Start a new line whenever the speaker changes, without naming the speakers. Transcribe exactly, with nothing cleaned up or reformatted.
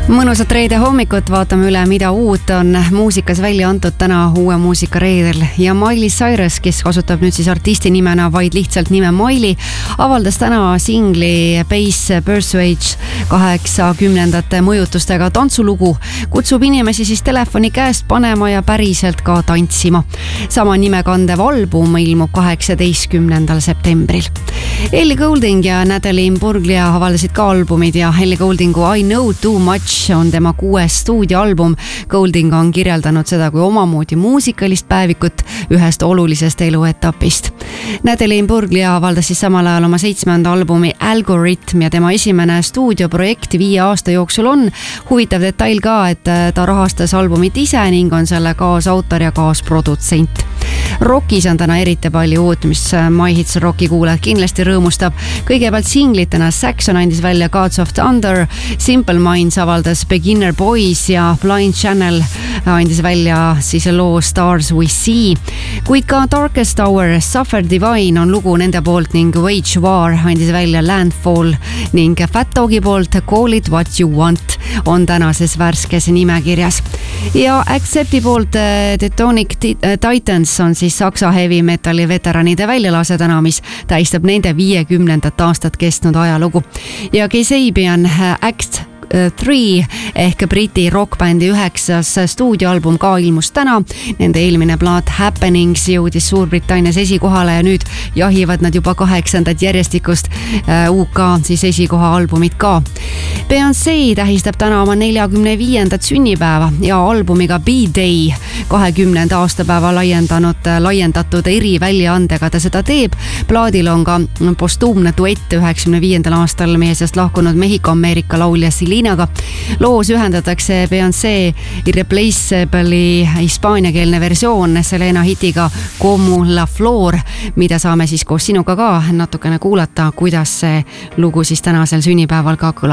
Mõnusat reede hommikut, vaatame üle, mida uut on muusikas välja antud täna uue muusika reedel. Ja Miley Cyrus, kes kasutab nüüd siis artisti nimena vaid lihtsalt nime Miley, avaldas täna singli Bass Persuage kaheksakümnendate mõjutustega tantsulugu. Kutsub inimesi siis telefoni käest panema ja päriselt ka tantsima. Sama nime kandev album ilmub kaheksateistkümnendal septembril. Ellie Goulding ja Natalie Imbruglia avaldasid ka albumid ja Ellie Gouldingu I Know Too Much on tema kuues stuudioalbum. Goulding on kirjeldanud seda kui omamoodi muusikalist päevikut ühest olulisest eluetapist. Natalie Imbruglia avaldas siis samal ajal oma seitsmenda albumi Algorithm ja tema esimene stuudioprojekt viie aasta jooksul on. Huvitav detail ka, et ta rahastas albumit ise ning on selle kaasautor ja kaasprodutsent. Rockis on täna eriti palju uut, mis My Hits Rocki kuulajad kindlasti rõõmustab. Kõigepealt singlitena Saxon andis välja Gods of Thunder, Simple Minds avaldas Beginner Boys ja Blind Channel andis välja siis loo Stars We See. Kuid ka Darkest Hour, Suffer Divine on lugu nende poolt ning Wage War andis välja Landfall ning Fat Dogi poolt Call It What You Want on tänases värskes nimekirjas. Ja Accepti poolt Tectonic Titans on siis saksa heavy metalli veteranide väljalase täna, mis tähistab nende viiekümnendat aastat kestnud ajalugu. Ja Kasabian Act kolm ehk Briti rockbändi üheksas stuudioalbum ka ilmus täna. Nende eelmine plaat Happenings jõudis Suurbritannias esikohale ja nüüd jahivad nad juba kaheksandat järjestikust U K siis esikoha albumit ka. Beyoncé tähistab täna oma neljakümne viiendat sünnipäeva ja albumiga B-Day kahekümnenda aastapäeva laiendanud, laiendatud eri väljaandega ta seda teeb. Plaadil on ka postuumne duett üheksakümne viiendal aastal meie seast lahkunud Mehhiko-Ameerika laulja Selinaga. Loos ühendatakse Beyoncé Irreplaceable'i hispaaniakeelne versioon Selena hitiga Como la Flor, mida saame siis koos sinuga ka natukene kuulata, kuidas see lugu siis tänasel sünnipäeval ka kõlab.